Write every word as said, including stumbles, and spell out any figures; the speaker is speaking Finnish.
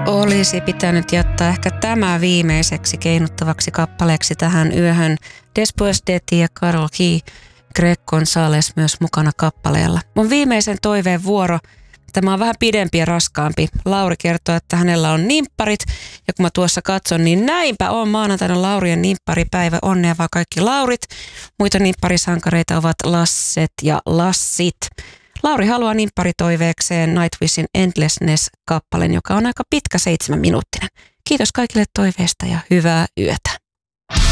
Olisi pitänyt jättää ehkä tämä viimeiseksi keinuttavaksi kappaleeksi tähän yöhön. Después de ti ja Karol G. Greg González myös mukana kappaleella. Mun viimeisen toiveen vuoro. Tämä on vähän pidempi ja raskaampi. Lauri kertoo, että hänellä on nimpparit. Ja kun mä tuossa katson, niin näinpä on maanantaina Laurien nimpparipäivä. Onnea vaan kaikki Laurit. Muita nimpparisankareita ovat Lasset ja Lassit. Lauri haluaa nimpparitoiveekseen Nightwishin Endlessness-kappaleen, joka on aika pitkä seitsemän minuuttinen. Kiitos kaikille toiveesta ja hyvää yötä.